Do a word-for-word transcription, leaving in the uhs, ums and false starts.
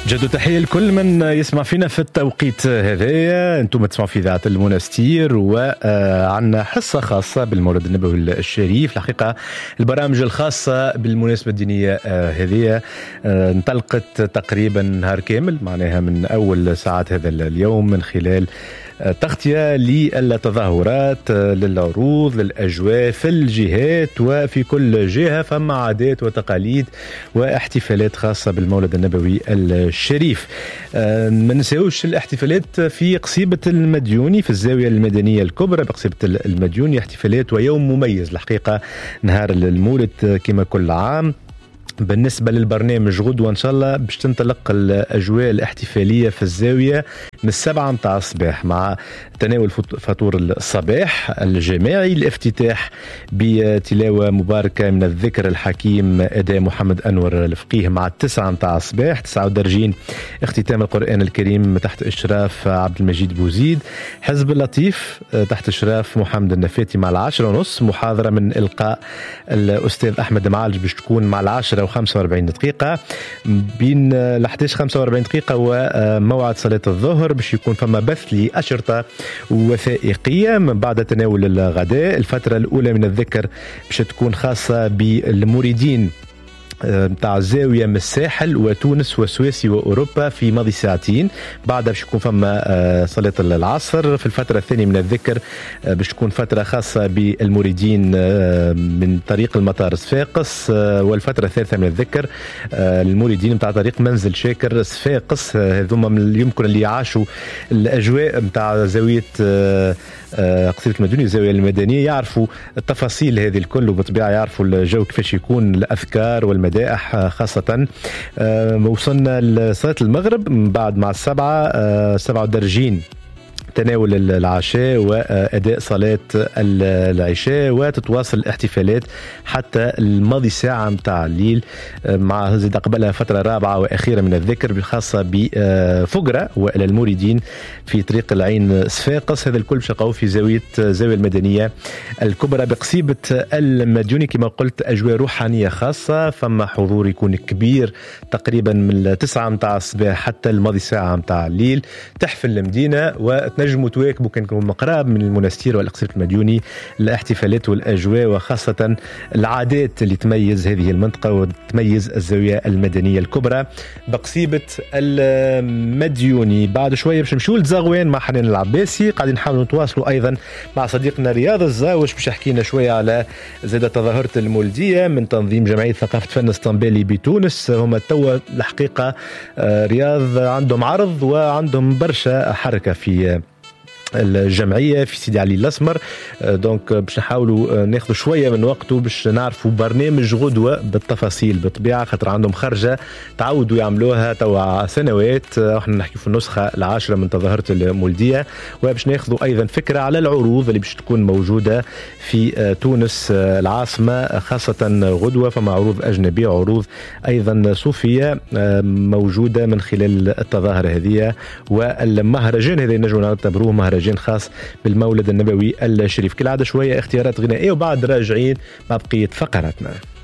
جدو تحية لكل من يسمع فينا في التوقيت هذايا. انتم تسمعوا في إذاعة المنستير وعنا حصة خاصة بالمولد النبوي الشريف. الحقيقة البرامج الخاصة بالمناسبة الدينية هذه انطلقت تقريبا نهار كامل، معناها من أول ساعات هذا اليوم من خلال تغطية للتظاهرات، للعروض، للأجواء في الجهات، وفي كل جهة فما عادات وتقاليد واحتفالات خاصة بالمولد النبوي الشريف. ما نساوش الاحتفالات في قصيبة المديوني في الزاوية المدنية الكبرى بقصيبة المديوني، احتفالات ويوم مميز الحقيقة نهار المولد كما كل عام. بالنسبة للبرنامج غدوة إن شاء الله باش تنطلق الأجواء الاحتفالية في الزاوية من السبعة متاع الصباح مع تناول فطور الصباح الجماعي، الافتتاح بتلاوة مباركة من الذكر الحكيم أداء محمد أنور الفقيه مع التسعة متاع الصباح تسعة ودرجين، اختتام القرآن الكريم تحت إشراف عبد المجيد بوزيد، حزب اللطيف تحت إشراف محمد النفاتي مع العاشرة ونص، محاضرة من إلقاء الأستاذ أحمد معالج باش تكون مع العاشرة وخمسة وأربعين دقيقة، بين الحداش خمسة وأربعين دقيقة وموعد صلاة الظهر باش يكون فما بث لأشرطة وثائقية من بعد تناول الغداء. الفترة الأولى من الذكر باش تكون خاصة بالمريدين متاع الزاوية من الساحل وتونس وسويسي وأوروبا في ماضي ساعتين، بعدها باش يكون فما صلاة العصر. في الفترة الثانية من الذكر باش تكون فترة خاصة بالمريدين من طريق المطار صفاقس، والفترة الثالثة من الذكر المريدين متاع طريق منزل شاكر صفاقس. هذوما يمكن اللي يعاشوا الأجواء متاع زاوية قصيبة المديوني الزاوية المدنية يعرفوا التفاصيل هذه الكل، وبطبيعة يعرفوا الجو كيفاش يكون، الأذكار والمدائح خاصة. وصلنا لصلاة المغرب من بعد مع السبعة سبعة ودرجين تناول العشاء وأداء صلاة العشاء، وتتواصل الاحتفالات حتى الماضي ساعة متاع الليل مع زيد قبلها فترة رابعة وأخيرة من الذكر بالخاصة بفقرة وإلى المريدين في طريق العين صفاقس. هذا الكل شقوا في زاوية زاوية المدنية الكبرى بقصيبة المديوني. كما قلت أجواء روحانية خاصة، فما حضور يكون كبير تقريبا من التسعة متاع الصباح حتى الماضي ساعة متاع الليل، تحفل المدينة وتنجموا تواكبوا كنكم مقراب من المنستير والقصيبة المديوني الاحتفالات والأجواء، وخاصة العادات اللي تميز هذه المنطقة وتميز الزاوية المدنية الكبرى بقصيبة المديوني. بعد شوية باش نمشيو لزاغوان مع حنان العباسي، قاعدين نحاولوا نتواصلوا أيضا مع صديقنا رياض الزاوش باش يحكي لنا شوية على زادة تظاهرة المولدية من تنظيم جمعية ثقافة فن اسطنبالي بتونس. هما توا الحقيقة رياض عندهم عرض وعندهم برشا حركة في الجمعية في سيدي علي الأسمر، دونك باش نحاولوا ناخذوا شوية من وقته باش نعرفوا برنامج غدوة بالتفاصيل بطبيعة، خاطر عندهم خرجة تعودوا يعملوها توا سنوات. احنا نحكي في النسخة العاشرة من تظاهرة المولدية، وباش ناخذوا أيضا فكرة على العروض اللي باش تكون موجودة في تونس العاصمة خاصة غدوة. فما عروض أجنبية، عروض أيضا صوفية موجودة من خلال التظاهرة هذه، والمهرجان هذا نجم نعتبروه مهرجان خاص بالمولد النبوي الشريف. كالعادة شوية اختيارات غنائية وبعد راجعين مع بقية فقراتنا.